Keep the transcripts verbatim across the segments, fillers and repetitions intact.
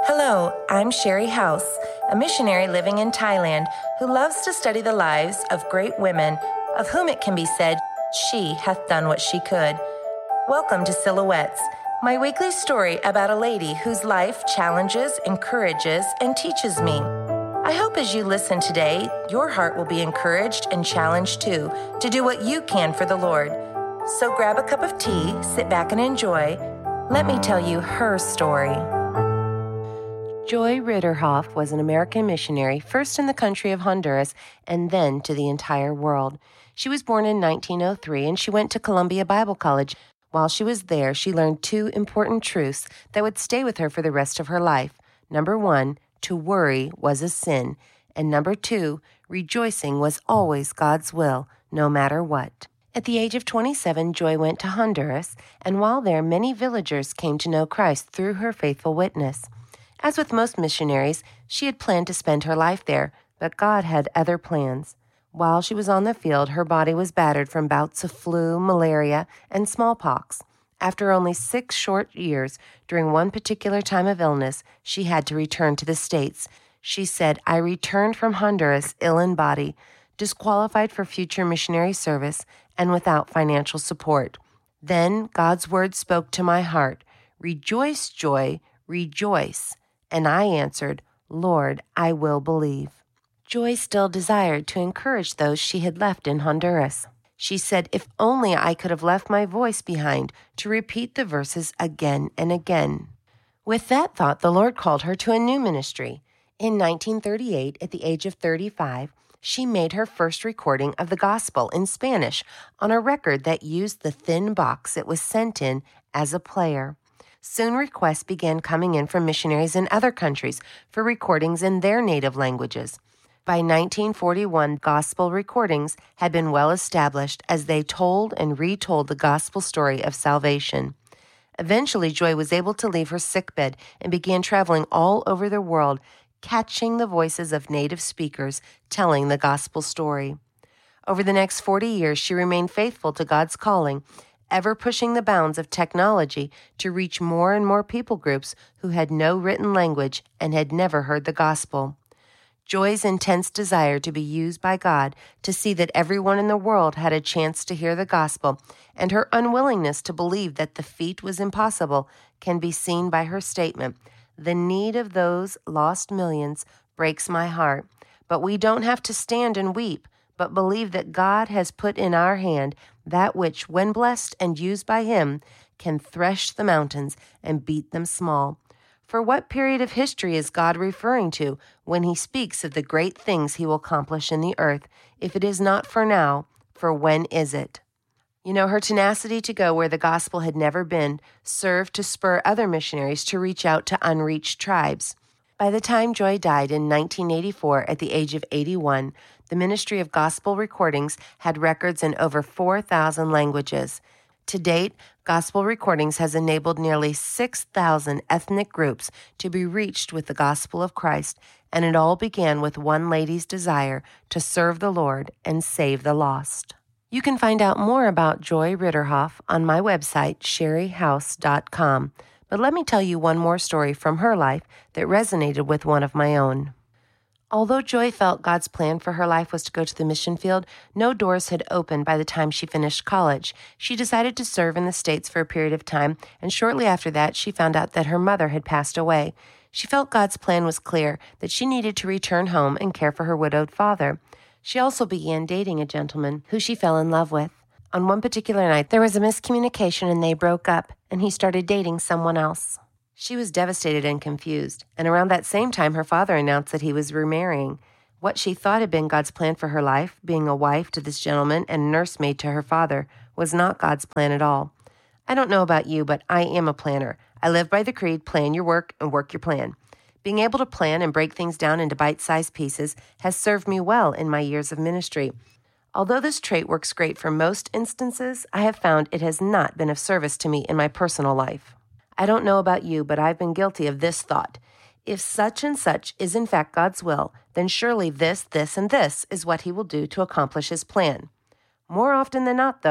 Hello, I'm Sherry House, a missionary living in Thailand who loves to study the lives of great women, of whom it can be said, she hath done what she could. Welcome to Silhouettes, my weekly story about a lady whose life challenges, encourages, and teaches me. I hope as you listen today, your heart will be encouraged and challenged too to do what you can for the Lord. So grab a cup of tea, sit back and enjoy. Let me tell you her story. Joy Ritterhoff was an American missionary, first in the country of Honduras and then to the entire world. She was born in nineteen oh three and she went to Columbia Bible College. While she was there, she learned two important truths that would stay with her for the rest of her life. Number one, to worry was a sin. And number two, rejoicing was always God's will, no matter what. At the age of twenty-seven, Joy went to Honduras, and while there, many villagers came to know Christ through her faithful witness. As with most missionaries, she had planned to spend her life there, but God had other plans. While she was on the field, her body was battered from bouts of flu, malaria, and smallpox. After only six short years, during one particular time of illness, she had to return to the States. She said, "I returned from Honduras ill in body, disqualified for future missionary service, and without financial support. Then God's word spoke to my heart, 'Rejoice, Joy, rejoice.' And I answered, 'Lord, I will believe.'" Joy still desired to encourage those she had left in Honduras. She said, "If only I could have left my voice behind to repeat the verses again and again." With that thought, the Lord called her to a new ministry. In nineteen thirty-eight, at the age of thirty-five, she made her first recording of the gospel in Spanish on a record that used the thin box it was sent in as a player. Soon requests began coming in from missionaries in other countries for recordings in their native languages. By nineteen forty-one, gospel recordings had been well established as they told and retold the gospel story of salvation. Eventually, Joy was able to leave her sickbed and began traveling all over the world, catching the voices of native speakers telling the gospel story. Over the next forty years, she remained faithful to God's calling, ever pushing the bounds of technology to reach more and more people groups who had no written language and had never heard the gospel. Joy's intense desire to be used by God to see that everyone in the world had a chance to hear the gospel, and her unwillingness to believe that the feat was impossible, can be seen by her statement, "The need of those lost millions breaks my heart, but we don't have to stand and weep, but believe that God has put in our hand that which, when blessed and used by Him, can thresh the mountains and beat them small." For what period of history is God referring to when He speaks of the great things He will accomplish in the earth? If it is not for now, for when is it? You know, her tenacity to go where the gospel had never been served to spur other missionaries to reach out to unreached tribes. By the time Joy died in nineteen eighty-four at the age of eighty-one, the Ministry of Gospel Recordings had records in over four thousand languages. To date, Gospel Recordings has enabled nearly six thousand ethnic groups to be reached with the gospel of Christ, and it all began with one lady's desire to serve the Lord and save the lost. You can find out more about Joy Ritterhoff on my website, sherry house dot com. But let me tell you one more story from her life that resonated with one of my own. Although Joy felt God's plan for her life was to go to the mission field, no doors had opened by the time she finished college. She decided to serve in the States for a period of time, and shortly after that, she found out that her mother had passed away. She felt God's plan was clear, that she needed to return home and care for her widowed father. She also began dating a gentleman who she fell in love with. On one particular night, there was a miscommunication and they broke up, and he started dating someone else. She was devastated and confused, and around that same time, her father announced that he was remarrying. What she thought had been God's plan for her life, being a wife to this gentleman and nursemaid to her father, was not God's plan at all. I don't know about you, but I am a planner. I live by the creed, plan your work and work your plan. Being able to plan and break things down into bite-sized pieces has served me well in my years of ministry. Although this trait works great for most instances, I have found it has not been of service to me in my personal life. I don't know about you, but I've been guilty of this thought. If such and such is in fact God's will, then surely this, this, and this is what He will do to accomplish His plan. More often than not, though,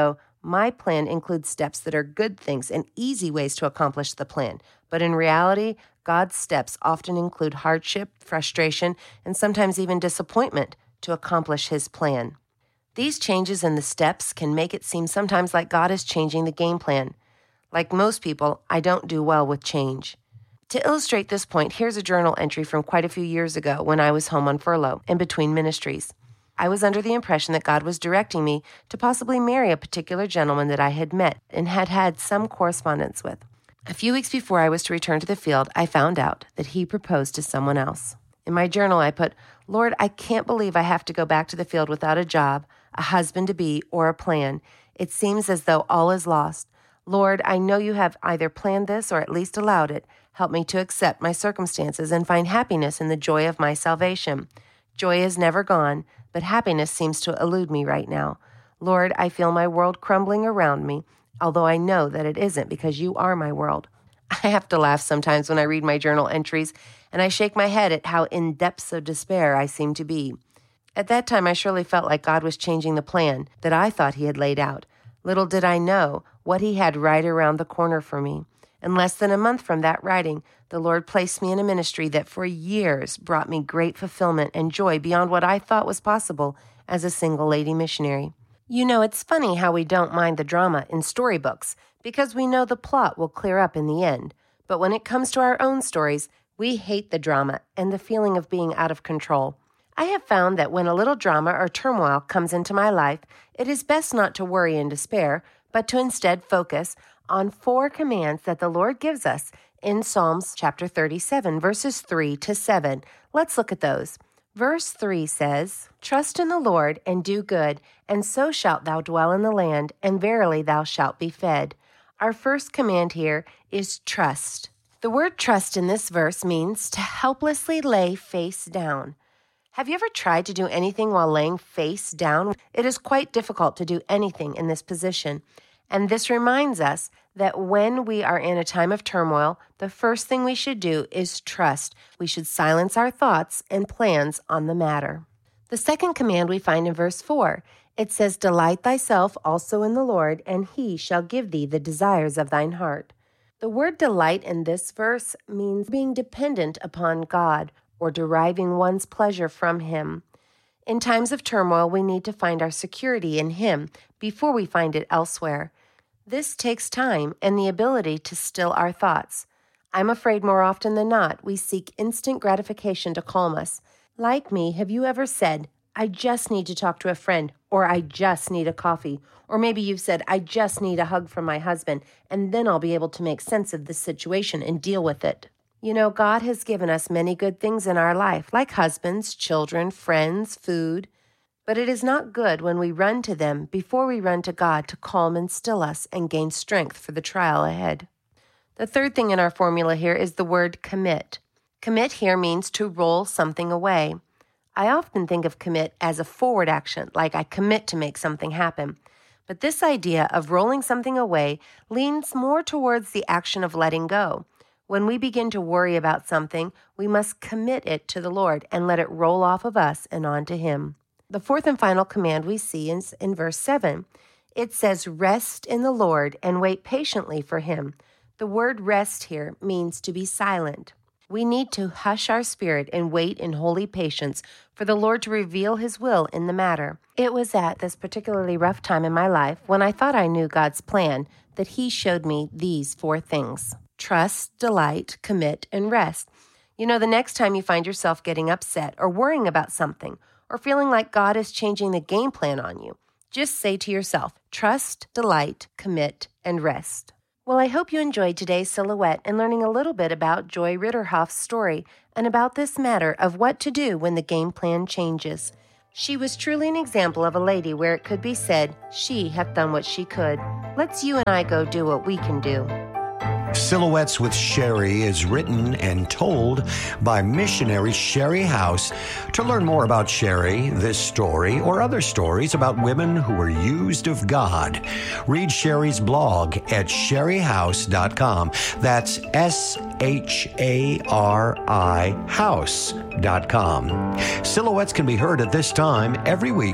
My plan includes steps that are good things and easy ways to accomplish the plan. But in reality, God's steps often include hardship, frustration, and sometimes even disappointment to accomplish His plan. These changes in the steps can make it seem sometimes like God is changing the game plan. Like most people, I don't do well with change. To illustrate this point, here's a journal entry from quite a few years ago when I was home on furlough in between ministries. I was under the impression that God was directing me to possibly marry a particular gentleman that I had met and had had some correspondence with. A few weeks before I was to return to the field, I found out that he proposed to someone else. In my journal, I put, "Lord, I can't believe I have to go back to the field without a job, a husband-to-be, or a plan. It seems as though all is lost. Lord, I know you have either planned this or at least allowed it. Help me to accept my circumstances and find happiness in the joy of my salvation. Joy is never gone, but happiness seems to elude me right now. Lord, I feel my world crumbling around me, although I know that it isn't because you are my world." I have to laugh sometimes when I read my journal entries, and I shake my head at how in depths of despair I seem to be. At that time, I surely felt like God was changing the plan that I thought He had laid out. Little did I know what He had right around the corner for me. In less than a month from that writing, the Lord placed me in a ministry that for years brought me great fulfillment and joy beyond what I thought was possible as a single lady missionary. You know, it's funny how we don't mind the drama in storybooks because we know the plot will clear up in the end. But when it comes to our own stories, we hate the drama and the feeling of being out of control. I have found that when a little drama or turmoil comes into my life, it is best not to worry and despair, but to instead focus on four commands that the Lord gives us in Psalms chapter thirty-seven, verses three to seven. Let's look at those. Verse three says, "Trust in the Lord and do good, and so shalt thou dwell in the land, and verily thou shalt be fed." Our first command here is trust. The word trust in this verse means to helplessly lay face down. Have you ever tried to do anything while laying face down? It is quite difficult to do anything in this position. And this reminds us that when we are in a time of turmoil, the first thing we should do is trust. We should silence our thoughts and plans on the matter. The second command we find in verse four. It says, "Delight thyself also in the Lord, and He shall give thee the desires of thine heart." The word delight in this verse means being dependent upon God or deriving one's pleasure from Him. In times of turmoil, we need to find our security in Him before we find it elsewhere. This takes time and the ability to still our thoughts. I'm afraid more often than not, we seek instant gratification to calm us. Like me, have you ever said, "I just need to talk to a friend," or "I just need a coffee," or maybe you've said, "I just need a hug from my husband, and then I'll be able to make sense of this situation and deal with it." You know, God has given us many good things in our life, like husbands, children, friends, food. But it is not good when we run to them before we run to God to calm and still us and gain strength for the trial ahead. The third thing in our formula here is the word commit. Commit here means to roll something away. I often think of commit as a forward action, like I commit to make something happen. But this idea of rolling something away leans more towards the action of letting go. When we begin to worry about something, we must commit it to the Lord and let it roll off of us and on to Him. The fourth and final command we see is in verse seven. It says, "Rest in the Lord and wait patiently for Him." The word rest here means to be silent. We need to hush our spirit and wait in holy patience for the Lord to reveal His will in the matter. It was at this particularly rough time in my life when I thought I knew God's plan that He showed me these four things: trust, delight, commit, and rest. You know, the next time you find yourself getting upset or worrying about something or feeling like God is changing the game plan on you, just say to yourself, trust, delight, commit, and rest. Well, I hope you enjoyed today's Silhouette and learning a little bit about Joy Ritterhoff's story and about this matter of what to do when the game plan changes. She was truly an example of a lady where it could be said, she hath done what she could. Let's you and I go do what we can do. Silhouettes with Sherry is written and told by missionary Sherry House. To learn more about Sherry, this story, or other stories about women who were used of God, read Sherry's blog at sherry house dot com. That's S H A R I house dot com. Silhouettes can be heard at this time every week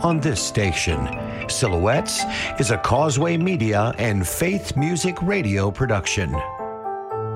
on this station. Silhouettes is a Causeway Media and Faith Music Radio production.